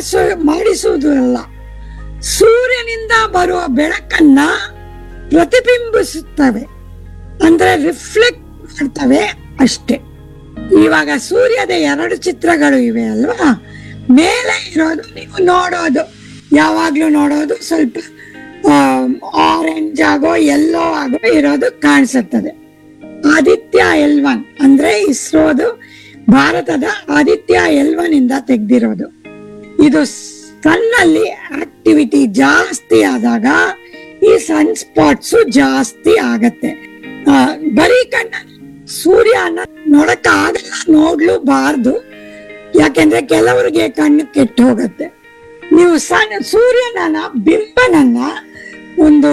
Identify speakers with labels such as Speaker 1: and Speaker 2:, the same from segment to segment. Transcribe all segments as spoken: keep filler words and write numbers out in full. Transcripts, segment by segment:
Speaker 1: ಮಾಡಿಸೋ ಮಾಡಿಸುವುದು ಅಲ್ಲ, ಸೂರ್ಯನಿಂದ ಬರುವ ಬೆಳಕನ್ನ ಪ್ರತಿಬಿಂಬಿಸುತ್ತವೆ, ಅಂದ್ರೆ ರಿಫ್ಲೆಕ್ಟ್ ಮಾಡ್ತವೆ ಅಷ್ಟೇ. ಇವಾಗ ಸೂರ್ಯದ ಎರಡು ಚಿತ್ರಗಳು ಇವೆ ಅಲ್ವಾ, ಮೇಲೆ ಇರೋದು ನೀವು ನೋಡೋದು ಯಾವಾಗ್ಲೂ ನೋಡೋದು ಸ್ವಲ್ಪ ಆರೆಂಜ್ ಆಗೋ ಎಲ್ಲೋ ಆಗೋ ಇರೋದು ಕಾಣಿಸುತ್ತದೆ. ಆದಿತ್ಯ ಎಲ್ ಒನ್ ಅಂದ್ರೆ ಇಸ್ರೋದು ಭಾರತದ ಆದಿತ್ಯ ಎಲ್ ಒನ್ ಇಂದ ತೆಗ್ದಿರೋದು. ಇದು ಸನ್ನಲ್ಲಿ ಆಕ್ಟಿವಿಟಿ ಜಾಸ್ತಿ ಆದಾಗ ಈ ಸನ್ ಸ್ಪಾಟ್ಸ್ ಜಾಸ್ತಿ ಆಗತ್ತೆ. ಆ, ಬರೀ ಕಣ್ಣ ಸೂರ್ಯನ ನೋಡಕ್ ಆಗಲ್ಲ, ನೋಡ್ಲೂಬಾರ್ದು, ಯಾಕೆಂದ್ರೆ ಕೆಲವರಿಗೆ ಕಣ್ಣು ಕೆಟ್ಟು ಹೋಗತ್ತೆ. ನೀವು ಸಣ್ಣ ಸೂರ್ಯನ ಬಿಂಬನನ್ನ ಒಂದು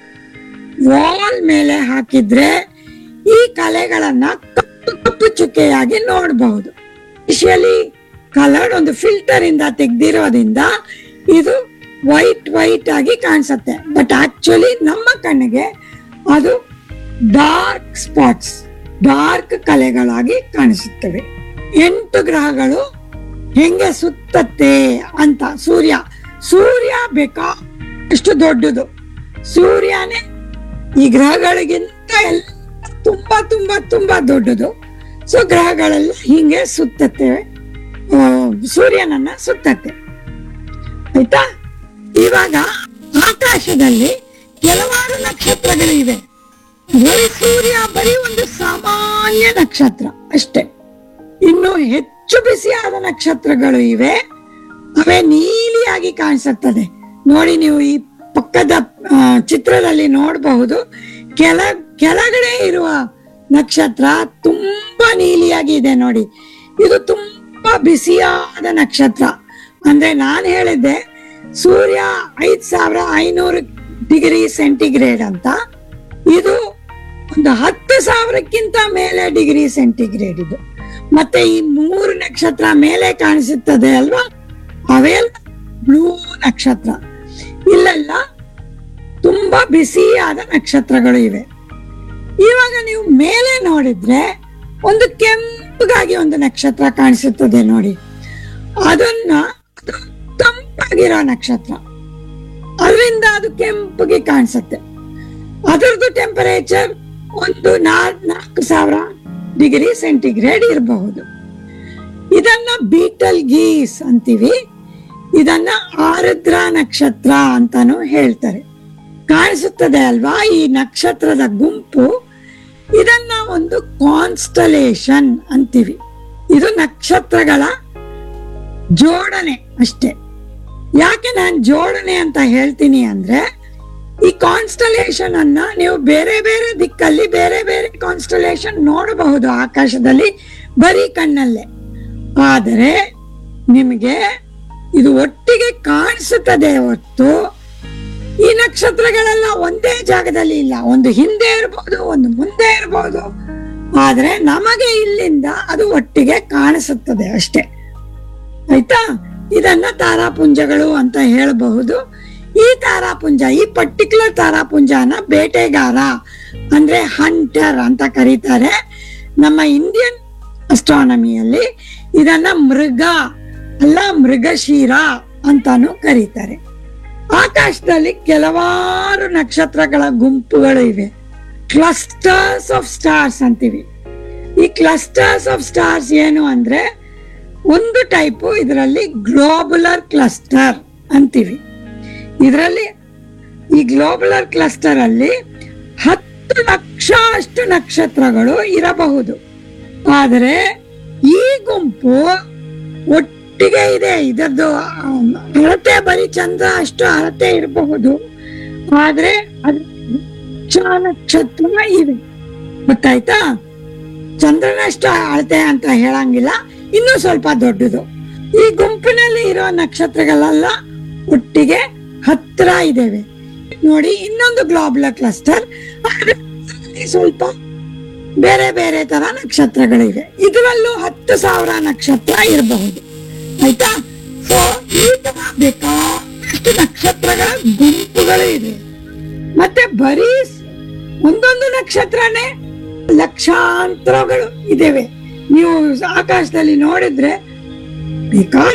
Speaker 1: ವಾಲ್ ಮೇಲೆ ಹಾಕಿದ್ರೆ ಈ ಕಲೆಗಳನ್ನ ಕಪ್ಪು ಕಪ್ಪು ಚುಕ್ಕೆಯಾಗಿ ನೋಡಬಹುದು. ಸ್ಪೆಷಲಿ ಕಲರ್ಡ್ ಒಂದು ಫಿಲ್ಟರ್ ಇಂದ ತೆಗ್ದಿರೋದ್ರಿಂದ ಇದು ವೈಟ್ ವೈಟ್ ಆಗಿ ಕಾಣಿಸುತ್ತೆ. ಬಟ್ ಆಕ್ಚುಲಿ ನಮ್ಮ ಕಣ್ಣಿಗೆ ಅದು ಡಾರ್ಕ್ ಸ್ಪಾಟ್ಸ್, ಡಾರ್ಕ್ ಕಲೆಗಳಾಗಿ ಕಾಣಿಸುತ್ತವೆ. ಎಂಟು ಗ್ರಹಗಳು ಹೆಂಗೆ ಸುತ್ತತ್ತೆ ಅಂತ, ಸೂರ್ಯ ಸೂರ್ಯ ಬೇಕಾ ಅಷ್ಟು ದೊಡ್ಡದು, ಸೂರ್ಯನೇ ಈ ಗ್ರಹಗಳಿಗಿಂತ ಎಲ್ಲ ತುಂಬಾ ತುಂಬಾ ತುಂಬಾ ದೊಡ್ಡದು. ಸೊ ಗ್ರಹಗಳೆಲ್ಲ ಹಿಂಗೆ ಸುತ್ತತ್ತೆ, ಸೂರ್ಯನನ್ನ ಸುತ್ತತ್ತೆ. ಆಯ್ತಾ? ಇವಾಗ ಆಕಾಶದಲ್ಲಿ ಕೆಲವಾರು ನಕ್ಷತ್ರಗಳು ಇವೆ. ಬರೀ ಸೂರ್ಯ ಬರೀ ಒಂದು ಸಾಮಾನ್ಯ ನಕ್ಷತ್ರ ಅಷ್ಟೇ. ಇನ್ನು ಹೆಚ್ಚು ಬಿಸಿಯಾದ ನಕ್ಷತ್ರಗಳು ಇವೆ, ಅವೇ ನೀಲಿಯಾಗಿ ಕಾಣಿಸುತ್ತದೆ. ನೋಡಿ, ನೀವು ಈ ಪಕ್ಕದ ಚಿತ್ರದಲ್ಲಿ ನೋಡಬಹುದು, ಕೆಳ ಕೆಳಗಡೆ ಇರುವ ನಕ್ಷತ್ರ ತುಂಬಾ ನೀಲಿಯಾಗಿ ಇದೆ ನೋಡಿ. ಇದು ತುಂಬಾ ಬಿಸಿಯಾದ ನಕ್ಷತ್ರ. ಅಂದ್ರೆ ನಾನು ಹೇಳಿದ್ದೆ ಸೂರ್ಯ ಐದ್ ಸಾವಿರ ಐನೂರು ಡಿಗ್ರಿ ಸೆಂಟಿಗ್ರೇಡ್ ಅಂತ, ಇದು ಒಂದು ಹತ್ತು ಸಾವಿರಕ್ಕಿಂತ ಮೇಲೆ ಡಿಗ್ರಿ ಸೆಂಟಿಗ್ರೇಡ್ ಇದು. ಮತ್ತೆ ಈ ಮೂರು ನಕ್ಷತ್ರ ಮೇಲೆ ಕಾಣಿಸುತ್ತದೆ ಅಲ್ವಾ, ಅವೆಲ್ಲ ಬ್ಲೂ ನಕ್ಷತ್ರ. ಇಲ್ಲೆಲ್ಲ ತುಂಬಾ ಬಿಸಿಯಾದ ನಕ್ಷತ್ರಗಳು ಇವೆ. ಇವಾಗ ನೀವು ಮೇಲೆ ನೋಡಿದ್ರೆ ಒಂದು ಕೆಂಪಗಾಗಿ ಒಂದು ನಕ್ಷತ್ರ ಕಾಣಿಸುತ್ತದೆ ನೋಡಿ, ಅದನ್ನ ತಂಪಾಗಿರೋ ನಕ್ಷತ್ರ, ಅದರಿಂದ ಅದು ಕೆಂಪಗೆ ಕಾಣಿಸುತ್ತೆ. ಅದರದ್ದು ಟೆಂಪರೇಚರ್ ಒಂದು ನಾಲ್ಕು ಸಾವಿರ ಡಿಗ್ರಿ ಸೆಂಟಿಗ್ರೇಡ್ ಇರಬಹುದು. ಇದನ್ನ ಬೀಟಲ್ ಗೀಸ್ ಅಂತೀವಿ, ಇದನ್ನ ಆರ್ದ್ರ ನಕ್ಷತ್ರ ಅಂತಾನು ಹೇಳ್ತಾರೆ. ಕಾಣಿಸುತ್ತದೆ ಅಲ್ವಾ ಈ ನಕ್ಷತ್ರದ ಗುಂಪು, ಇದನ್ನ ಒಂದು ಕಾನ್ಸ್ಟಲೇಷನ್ ಅಂತೀವಿ. ಇದು ನಕ್ಷತ್ರಗಳ ಜೋಡಣೆ ಅಷ್ಟೇ. ಯಾಕೆ ನಾನು ಜೋಡಣೆ ಅಂತ ಹೇಳ್ತೀನಿ ಅಂದ್ರೆ, ಈ ಕಾನ್ಸ್ಟಲೇಷನ್ ಅನ್ನ ನೀವು ಬೇರೆ ಬೇರೆ ದಿಕ್ಕಲ್ಲಿ ಬೇರೆ ಬೇರೆ ಕಾನ್ಸ್ಟಲೇಷನ್ ನೋಡಬಹುದು ಆಕಾಶದಲ್ಲಿ ಬರೀ ಕಣ್ಣಲ್ಲೇ. ಆದರೆ ನಿಮಗೆ ಇದು ಒಟ್ಟಿಗೆ ಕಾಣಿಸುತ್ತದೆ ಹೊತ್ತು ಈ ನಕ್ಷತ್ರಗಳೆಲ್ಲ ಒಂದೇ ಜಾಗದಲ್ಲಿ ಇಲ್ಲ. ಒಂದು ಹಿಂದೆ ಇರಬಹುದು, ಒಂದು ಮುಂದೆ ಇರಬಹುದು, ಆದ್ರೆ ನಮಗೆ ಇಲ್ಲಿಂದ ಅದು ಒಟ್ಟಿಗೆ ಕಾಣಿಸುತ್ತದೆ ಅಷ್ಟೇ. ಆಯ್ತಾ? ಇದನ್ನ ತಾರಾಪುಂಜಗಳು ಅಂತ ಹೇಳಬಹುದು. ಈ ತಾರಾಪುಂಜ, ಈ ಪರ್ಟಿಕ್ಯುಲರ್ ತಾರಾಪುಂಜನ ಬೇಟೆಗಾರ ಅಂದ್ರೆ ಹಂಟರ್ ಅಂತ ಕರೀತಾರೆ. ನಮ್ಮ ಇಂಡಿಯನ್ ಅಸ್ಟ್ರಾನಮಿಯಲ್ಲಿ ಇದನ್ನ ಮೃಗ ಅಲ್ಲ ಮೃಗಶಿರ ಅಂತಾನು ಕರೀತಾರೆ. ಆಕಾಶದಲ್ಲಿ ಕೆಲವಾರು ನಕ್ಷತ್ರಗಳ ಗುಂಪುಗಳು ಇವೆ, ಕ್ಲಸ್ಟರ್ಸ್ ಆಫ್ ಸ್ಟಾರ್ಸ್ ಅಂತೀವಿ. ಈ ಕ್ಲಸ್ಟರ್ಸ್ ಆಫ್ ಸ್ಟಾರ್ಸ್ ಏನು ಅಂದ್ರೆ, ಒಂದು ಟೈಪು ಇದರಲ್ಲಿ ಗ್ಲೋಬುಲರ್ ಕ್ಲಸ್ಟರ್ ಅಂತೀವಿ. ಇದರಲ್ಲಿ ಈ ಗ್ಲೋಬುಲರ್ ಕ್ಲಸ್ಟರ್ ಅಲ್ಲಿ ಹತ್ತು ಲಕ್ಷ ಅಷ್ಟು ನಕ್ಷತ್ರಗಳು ಇರಬಹುದು. ಆದರೆ ಈ ಗುಂಪು ಒಟ್ಟಿಗೆ ಇದೆ. ಇದರದ್ದು ಅಳತೆ ಬರೀ ಚಂದ್ರ ಅಷ್ಟು ಅಳತೆ ಇರಬಹುದು, ಆದ್ರೆ ಅದು ನಕ್ಷತ್ರ ಇವೆ. ಗೊತ್ತಾಯ್ತಾ? ಚಂದ್ರನಷ್ಟು ಅಳತೆ ಅಂತ ಹೇಳಂಗಿಲ್ಲ, ಇನ್ನೂ ಸ್ವಲ್ಪ ದೊಡ್ಡದು. ಈ ಗುಂಪಿನಲ್ಲಿ ಇರೋ ನಕ್ಷತ್ರಗಳೆಲ್ಲ ಒಟ್ಟಿಗೆ ಹತ್ರ ಇದ್ದೇವೆ ನೋಡಿ. ಇನ್ನೊಂದು ಗ್ಲೋಬುಲರ್ ಕ್ಲಸ್ಟರ್, ಸ್ವಲ್ಪ ಬೇರೆ ಬೇರೆ ತರ ನಕ್ಷತ್ರಗಳಿವೆ. ಇದರಲ್ಲೂ ಹತ್ತು ಸಾವಿರ ನಕ್ಷತ್ರ ಇರಬಹುದು. ಆಯ್ತಾ? ಸೊ ಈ ತರ ಬೇಕಾದಷ್ಟು ನಕ್ಷತ್ರಗಳ ಗುಂಪುಗಳು ಇದೆ. ಮತ್ತೆ ಬರೀ ಒಂದೊಂದು ನಕ್ಷತ್ರನೇ ಲಕ್ಷಾಂತರಗಳು ಇದ್ದೇವೆ. ನೀವು ಆಕಾಶದಲ್ಲಿ ನೋಡಿದ್ರೆ ಬೇಕಾದ